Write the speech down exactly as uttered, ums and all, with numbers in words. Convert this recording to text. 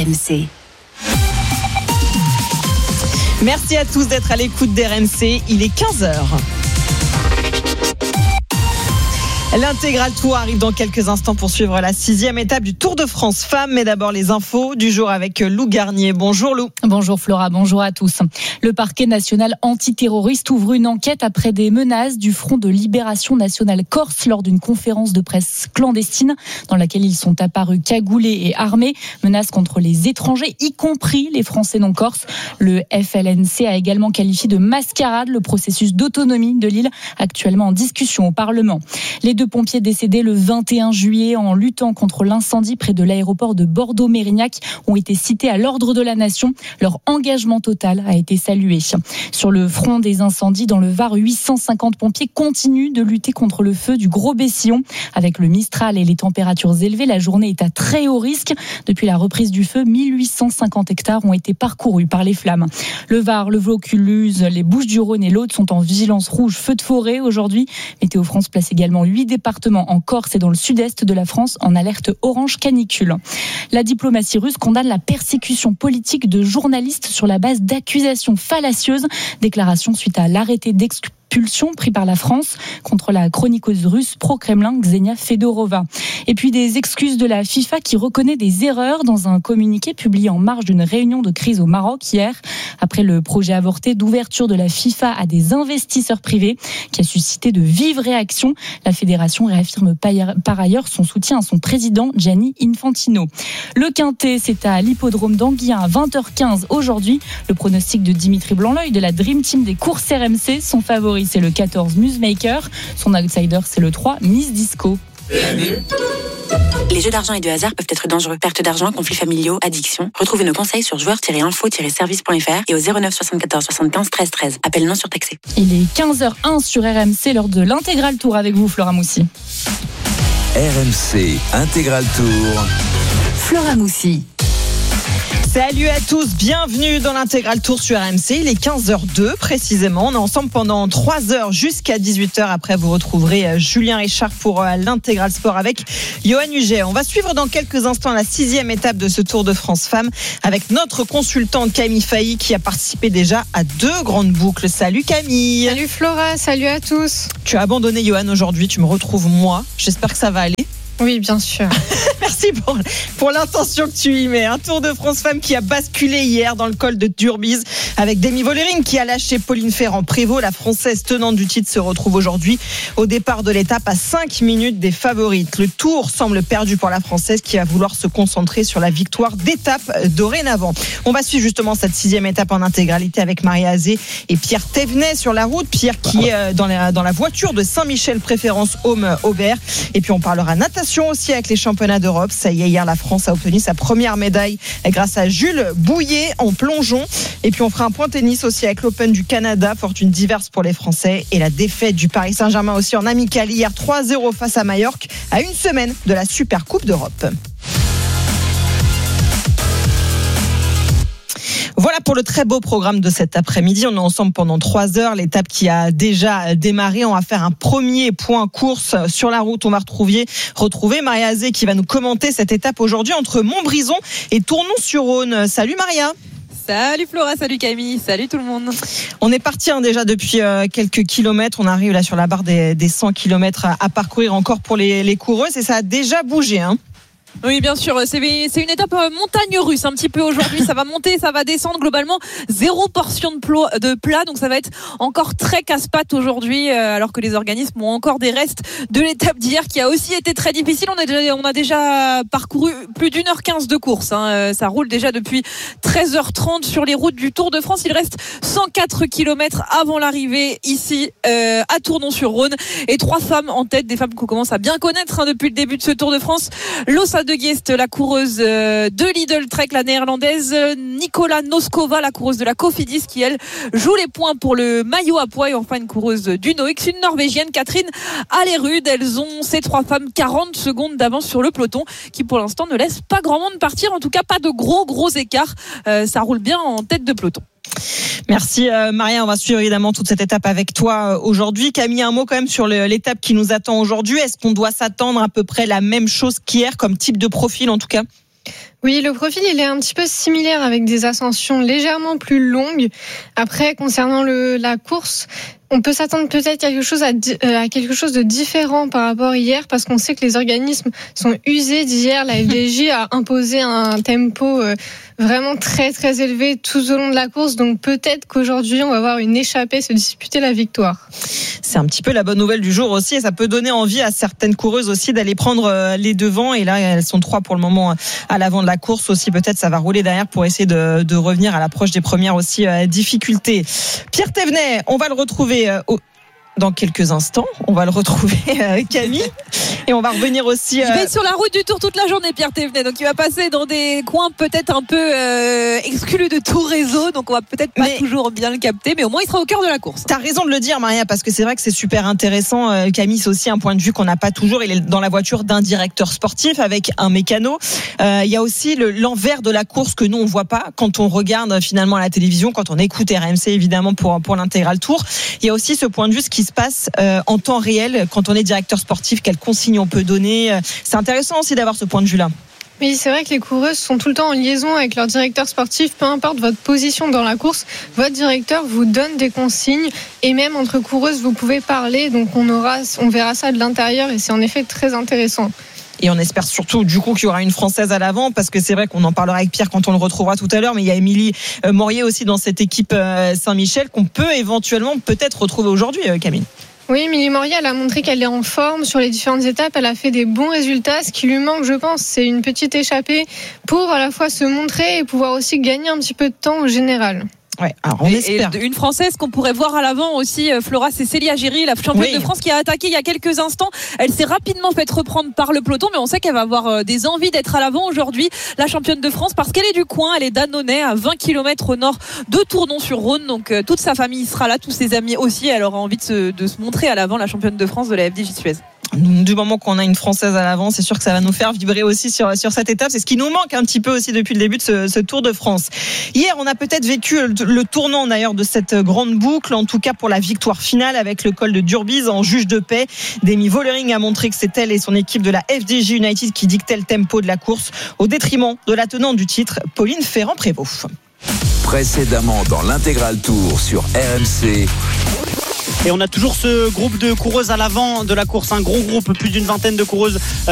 M C. Merci à tous d'être à l'écoute d'R M C. Il est quinze heures. L'intégral Tour arrive dans quelques instants pour suivre la sixième étape du Tour de France Femmes. Mais d'abord les infos du jour avec Lou Garnier. Bonjour Lou. Bonjour Flora, bonjour à tous. Le parquet national antiterroriste ouvre une enquête après des menaces du Front de Libération Nationale Corse lors d'une conférence de presse clandestine dans laquelle ils sont apparus cagoulés et armés. Menaces contre les étrangers, y compris les Français non corses. Le F L N C a également qualifié de mascarade le processus d'autonomie de l'île, actuellement en discussion au Parlement. Les deux pompiers décédés le vingt et un juillet en luttant contre l'incendie près de l'aéroport de Bordeaux-Mérignac ont été cités à l'ordre de la nation. Leur engagement total a été salué. Sur le front des incendies dans le Var, huit cent cinquante pompiers continuent de lutter contre le feu du Gros Bessillon. Avec le Mistral et les températures élevées, la journée est à très haut risque. Depuis la reprise du feu, mille huit cent cinquante hectares ont été parcourus par les flammes. Le Var, le Vaucluse, les Bouches-du-Rhône et l'Aude sont en vigilance rouge feu de forêt aujourd'hui. Météo France place également huit départements en Corse et dans le sud-est de la France en alerte orange canicule. La diplomatie russe condamne la persécution politique de journalistes sur la base d'accusations fallacieuses. Déclaration suite à l'arrêté d'exclusion Pulsion pris par la France contre la chroniqueuse russe pro-Kremlin Ksenia Fedorova. Et puis des excuses de la FIFA qui reconnaît des erreurs dans un communiqué publié en marge d'une réunion de crise au Maroc hier, après le projet avorté d'ouverture de la FIFA à des investisseurs privés qui a suscité de vives réactions. La fédération réaffirme par ailleurs son soutien à son président Gianni Infantino. Le Quintet, c'est à l'hippodrome d'Anguien à vingt heures quinze aujourd'hui. Le pronostic de Dimitri Blanc-L'Oeil de la Dream Team des courses R M C, son favori c'est le quatorze Musemaker, son outsider c'est le trois Miss Disco. Les jeux d'argent et de hasard peuvent être dangereux. Perte d'argent, conflits familiaux, addiction. Retrouvez nos conseils sur joueurs tiret info tiret service point f r et au zéro neuf soixante-quatorze soixante-quinze treize treize. Appel non surtaxé. Il est quinze heures un sur R M C lors de l'intégral tour avec vous Flora Moussi. R M C Intégral Tour. Flora Moussi. Salut à tous, bienvenue dans l'intégral tour sur R M C. Il est quinze heures deux précisément. On est ensemble pendant trois heures jusqu'à dix-huit heures. Après, vous retrouverez Julien Richard pour l'intégral sport avec Johan Huget. On va suivre dans quelques instants la sixième étape de ce Tour de France Femmes avec notre consultante Camille Failly qui a participé déjà à deux grandes boucles. Salut Camille. Salut Flora, salut à tous. Tu as abandonné Johan aujourd'hui, tu me retrouves moi. J'espère que ça va aller. Oui, bien sûr. Merci pour, pour l'intention que tu y mets. Un Tour de France Femmes qui a basculé hier dans le col de Turbise avec Demi Vollering qui a lâché Pauline Ferrand-Prévot. La Française tenante du titre se retrouve aujourd'hui au départ de l'étape à cinq minutes des favorites. Le Tour semble perdu pour la Française qui va vouloir se concentrer sur la victoire d'étape dorénavant. On va suivre justement cette sixième étape en intégralité avec Maria Azé et Pierre Thévenet sur la route. Pierre qui est dans la, dans la voiture de Saint-Michel Préférence Homme-Aubert. Et puis on parlera natation aussi avec les championnats d'Europe. Ça y est, hier la France a obtenu sa première médaille grâce à Jules Bouillet en plongeon. Et puis on fera un point tennis aussi avec l'Open du Canada, fortune diverse pour les Français, et la défaite du Paris Saint-Germain aussi en amical hier trois zéro face à Majorque à une semaine de la Super Coupe d'Europe. Voilà pour le très beau programme de cet après-midi. On est ensemble pendant trois heures. L'étape qui a déjà démarré. On va faire un premier point course sur la route. On va retrouver, retrouver Maria Azé qui va nous commenter cette étape aujourd'hui entre Montbrison et Tournon-sur-Rhône. Salut Maria. Salut Flora, salut Camille, salut tout le monde. On est parti hein, déjà depuis euh, quelques kilomètres. On arrive là sur la barre des, des cent kilomètres à, à parcourir encore pour les, les coureuses et ça a déjà bougé. Hein. Oui, bien sûr, c'est, c'est une étape montagne russe un petit peu aujourd'hui, ça va monter, ça va descendre, globalement zéro portion de, plo, de plat, donc ça va être encore très casse-pattes aujourd'hui, euh, alors que les organismes ont encore des restes de l'étape d'hier qui a aussi été très difficile. On a déjà, on a déjà parcouru plus d'une heure quinze de course, hein. Ça roule déjà depuis treize heures trente sur les routes du Tour de France. Il reste cent quatre kilomètres avant l'arrivée ici euh, à Tournon-sur-Rhône et trois femmes en tête, des femmes qu'on commence à bien connaître hein, depuis le début de ce Tour de France. Losa de Geest, la coureuse de Lidl Trek, la néerlandaise, Nicola Noskova, la coureuse de la Cofidis qui elle joue les points pour le maillot à poids, et enfin une coureuse du Noix, une norvégienne, Catherine Allerud. Elles ont, ces trois femmes, quarante secondes d'avance sur le peloton qui pour l'instant ne laisse pas grand monde partir, en tout cas pas de gros gros écarts, euh, ça roule bien en tête de peloton. Merci euh, Maria, on va suivre évidemment toute cette étape avec toi euh, aujourd'hui. Camille, un mot quand même sur le, l'étape qui nous attend aujourd'hui. Est-ce qu'on doit s'attendre à peu près la même chose qu'hier comme type de profil en tout cas ? Oui, le profil il est un petit peu similaire avec des ascensions légèrement plus longues. Après, concernant le, la course, on peut s'attendre peut-être à quelque chose à, à quelque chose de différent par rapport à hier, parce qu'on sait que les organismes sont usés d'hier. La F D J a imposé un tempo vraiment très très élevé tout au long de la course, donc peut-être qu'aujourd'hui on va voir une échappée se disputer la victoire. C'est un petit peu la bonne nouvelle du jour aussi, et ça peut donner envie à certaines coureuses aussi d'aller prendre les devants, et là elles sont trois pour le moment à l'avant de la course aussi. Peut-être ça va rouler derrière pour essayer de, de revenir à l'approche des premières aussi euh, difficultés. Pierre Thévenet, on va le retrouver euh, au dans quelques instants, on va le retrouver euh, Camille, et on va revenir aussi. Euh... Il va être sur la route du Tour toute la journée, Pierre Thévenet, donc il va passer dans des coins peut-être un peu euh, exclus de tout réseau, donc on va peut-être pas mais... toujours bien le capter, mais au moins il sera au cœur de la course. T'as raison de le dire, Maria, parce que c'est vrai que c'est super intéressant. Euh, Camille, c'est aussi un point de vue qu'on n'a pas toujours. Il est dans la voiture d'un directeur sportif avec un mécano. Euh, il y a aussi le, l'envers de la course que nous on voit pas quand on regarde finalement à la télévision, quand on écoute R M C évidemment pour pour l'intégral Tour. Il y a aussi ce point de vue, ce qui se passe euh, en temps réel quand on est directeur sportif, quelles consignes on peut donner. C'est intéressant aussi d'avoir ce point de vue-là. Oui, c'est vrai que les coureuses sont tout le temps en liaison avec leur directeur sportif. Peu importe votre position dans la course, votre directeur vous donne des consignes, et même entre coureuses, vous pouvez parler. Donc on aura, on verra ça de l'intérieur, et c'est en effet très intéressant. Et on espère surtout du coup qu'il y aura une Française à l'avant, parce que c'est vrai qu'on en parlera avec Pierre quand on le retrouvera tout à l'heure, mais il y a Émilie Morier aussi dans cette équipe Saint-Michel qu'on peut éventuellement peut-être retrouver aujourd'hui, Camille. Oui, Émilie Morier, elle a montré qu'elle est en forme sur les différentes étapes. Elle a fait des bons résultats. Ce qui lui manque, je pense, c'est une petite échappée pour à la fois se montrer et pouvoir aussi gagner un petit peu de temps au général. Ouais, alors on et, espère. Et une Française qu'on pourrait voir à l'avant aussi, Flora, c'est Célia Géry, la championne oui. de France qui a attaqué il y a quelques instants. Elle s'est rapidement faite reprendre par le peloton, mais on sait qu'elle va avoir des envies d'être à l'avant aujourd'hui, la championne de France, parce qu'elle est du coin, elle est d'Annonay, à vingt kilomètres au nord de Tournon-sur-Rhône. Donc toute sa famille sera là, tous ses amis aussi. Elle aura envie de se, de se montrer à l'avant, la championne de France de la F D J Suez. Du moment qu'on a une Française à l'avant, c'est sûr que ça va nous faire vibrer aussi sur, sur cette étape. C'est ce qui nous manque un petit peu aussi depuis le début de ce, ce Tour de France. Hier, on a peut-être vécu le, le tournant d'ailleurs de cette grande boucle, en tout cas pour la victoire finale avec le col de Durbise en juge de paix. Demi Vollering a montré que c'est elle et son équipe de la F D J United qui dictaient le tempo de la course, au détriment de la tenante du titre, Pauline Ferrand-Prévot. Précédemment dans l'intégral Tour sur R M C. Et on a toujours ce groupe de coureuses à l'avant de la course, un gros groupe, plus d'une vingtaine de coureuses